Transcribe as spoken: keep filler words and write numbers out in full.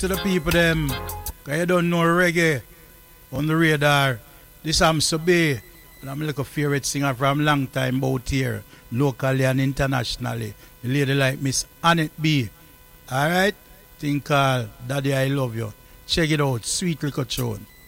To the people them, cause you don't know reggae on the radar. This I'm Sobe, and I'm like a favorite singer from long time out here, locally and internationally. The lady like Miss Annette B. Alright? Thing called Daddy I Love You. Check it out, sweet little tune.